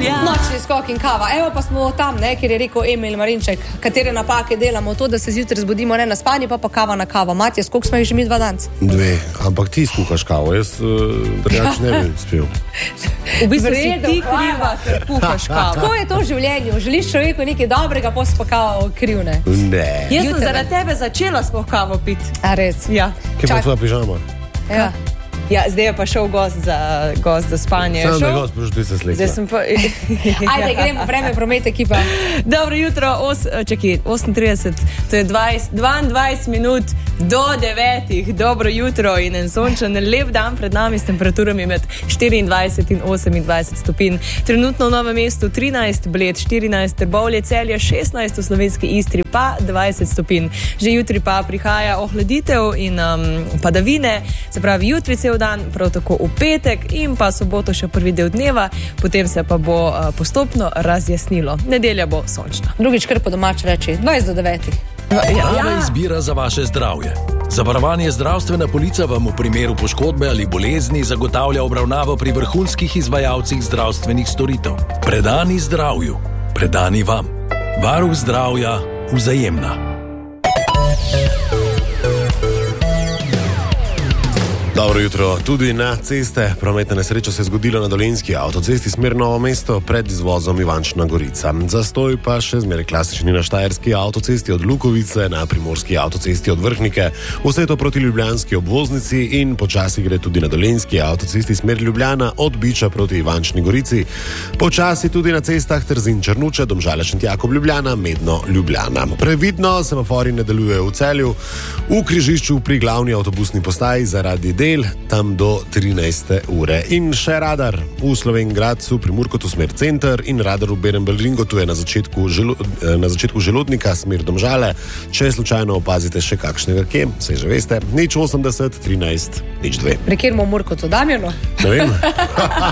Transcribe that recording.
Nočni skok in kava. Evo pa smo tam, ne, kjer je rekel Emil Marinček, katere napake delamo, to, da se zjutraj zbudimo ne na spanje, pa kava na kavo. Matija, koliko smo jih že mi 2 danc? 2, ampak ti skuhaš kavo, jaz drugače ne bi spil. V bistvu si ti kriva, ker kuhaš kavo. Tako je to v življenju. Želiš človeku nekaj dobrega, pa si pa kavo kriv, ne? Ne. Jaz sem zaradi tebe začela sploh kavo piti. A res? Ja. Kje pa tvoja pižama? Ja. Ja, zdaj je pa šel gost za spanje. Sam da je gost, ti se slika. Zdaj sem pa... Ajde, gremo, vreme, promet, ekipa. Dobro jutro, 38, to je 22 minut do 9. Dobro jutro in en sončen lep dan pred nami s temperaturami med 24 in 28 stopinj. Trenutno v Novem mestu 13, Bled 14, Trbovlje, Celje 16, v Slovenski Istri pa 20 stopinj. Že jutri pa prihaja ohladitev in padavine, se pravi jutri cel dan, prav tako v petek in pa soboto še prvi del dneva, potem se pa bo postopno razjasnilo. Nedelja bo sončna. Drugič kar po domač reči, 20 do 9. Prava izbira za vaše zdravje. Zavarovanje Zdravstvena polica vam v primeru poškodbe ali bolezni zagotavlja obravnavo pri vrhunskih izvajalcih zdravstvenih storitev. Predani zdravju, predani vam. Varuh zdravja Vzajemna. Dobro jutro. Tudi na ceste. Prometna nesreča se je zgodila na Dolenjski avtocesti smer Novo mesto pred izvozom Ivančna Gorica. Zastoj pa še zmeraj klasični na Štajerski avtocesti od Lukovice, na Primorski avtocesti od Vrhnike, vse to proti ljubljanski obvoznici in počasi gre tudi na Dolenjski avtocesti smer Ljubljana od Biča proti Ivančni Gorici. Počasi tudi na cestah Trzin Črnuče, Domžale Šentjakov Ljubljana, Medno Ljubljana. Previdno semaforji ne delujejo v Celju, v križišču pri glavni avtobusni postaji zaradi tam do 13. ure. In še radar v Slovenj Gradcu pri Murkotu smer center in radar v Berembel-Ringu, tu je na začetku želodnika smer Domžale. Če slučajno opazite še kakšnega kje, saj že veste, 080 13 02. Pri kjer bomo Murkotu, Damjano? Ne vem.